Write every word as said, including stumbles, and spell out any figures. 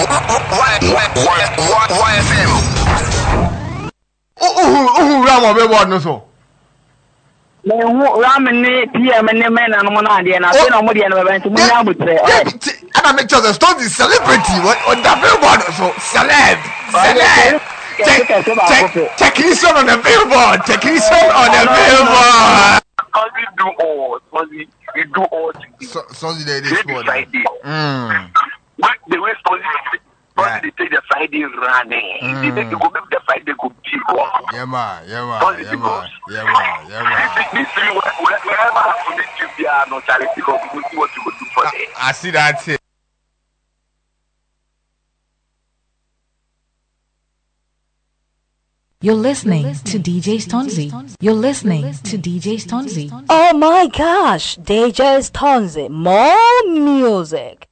Y F M. Oh, oh, oh, Ramo, be what no so. Me Ramne P M and men and one idea, and I don't know what the other to me. I would say, and I make sure the story is celebrity. What on the billboard so celeb, celeb. Technician on the billboard, technician on the billboard. Sonzy do all, Sonzy, we do all things. Sonzy they this morning. Mm. What the way Sonzy, Sonzy they take the Friday running. They take the go make the Friday go deep. Yeah man, yeah man, yeah man, yeah man, yeah man. This is wherever on the trip they are not charity because we see what you go do for them. I see that too. You're listening to D J Stonzy. You're listening to D J Stonzy. Oh my gosh, D J Stonzy, more music.